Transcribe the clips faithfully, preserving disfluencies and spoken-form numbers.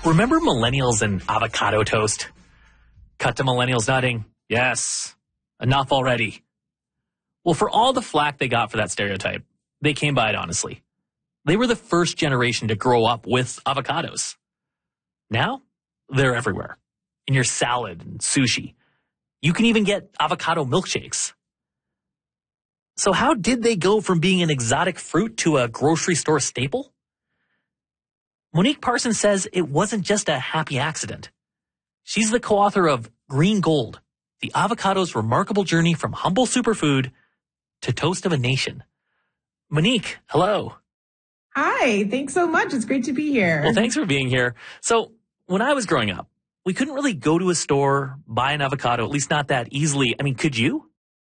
Remember millennials and avocado toast? Cut to millennials nodding. Yes. Enough already. Well, for all the flack they got for that stereotype, they came by it honestly. They were the first generation to grow up with avocados. Now, they're everywhere. In your salad and sushi. You can even get avocado milkshakes. So how did they go from being an exotic fruit to a grocery store staple? Monique Parsons says it wasn't just a happy accident. She's the co-author of Green Gold, the avocado's remarkable journey from humble superfood to toast of a nation. Monique, hello. Hi, thanks so much. It's great to be here. Well, thanks for being here. So when I was growing up, we couldn't really go to a store, buy an avocado, at least not that easily. I mean, could you?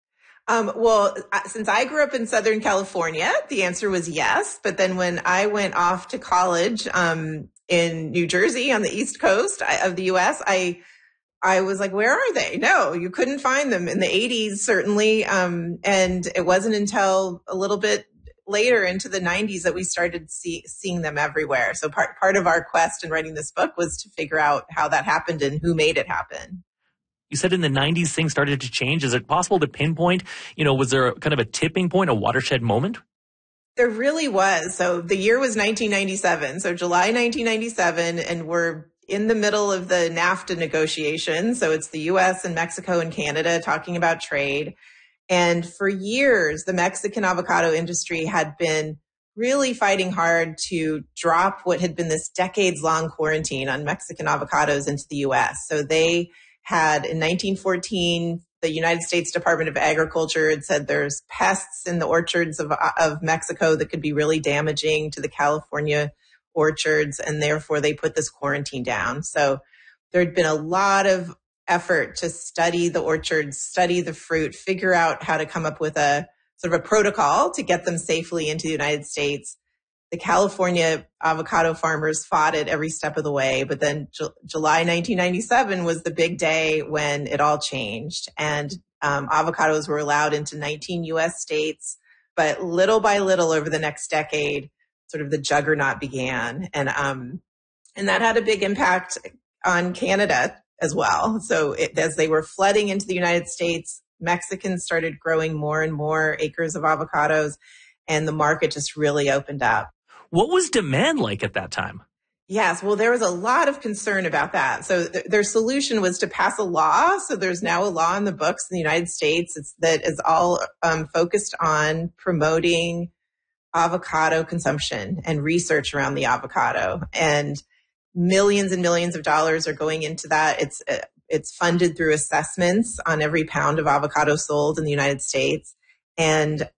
Um, well, since I grew up in Southern California, the answer was yes. But then when I went off to college um, in New Jersey on the East Coast of the U S, I I was like, where are they? No, you couldn't find them in the eighties, certainly. Um, and it wasn't until a little bit later into the nineties that we started see, seeing them everywhere. So part, part of our quest in writing this book was to figure out how that happened and who made it happen. You said in the nineties things started to change. Is it possible to pinpoint, you know, was there kind of a tipping point, a watershed moment? There really was. So the year was nineteen ninety-seven. So July nineteen ninety-seven, and we're in the middle of the NAFTA negotiations. So it's the U S and Mexico and Canada talking about trade. And for years, the Mexican avocado industry had been really fighting hard to drop what had been this decades-long quarantine on Mexican avocados into the U S. So they had, in nineteen fourteen, the United States Department of Agriculture had said there's pests in the orchards of, of Mexico that could be really damaging to the California orchards, and therefore they put this quarantine down. So there had been a lot of effort to study the orchards, study the fruit, figure out how to come up with a sort of a protocol to get them safely into the United States. The California avocado farmers fought it every step of the way, but then Ju- July nineteen ninety-seven was the big day when it all changed, and um, avocados were allowed into nineteen U S states. But little by little over the next decade, sort of the juggernaut began, and um, and that had a big impact on Canada as well. So it, as they were flooding into the United States, Mexicans started growing more and more acres of avocados, and the market just really opened up. What was demand like at that time? Yes, well, there was a lot of concern about that. So th- their solution was to pass a law. So there's now a law in the books in the United States it's, that is all um, focused on promoting avocado consumption and research around the avocado. And millions and millions of dollars are going into that. It's uh, it's funded through assessments on every pound of avocado sold in the United States. And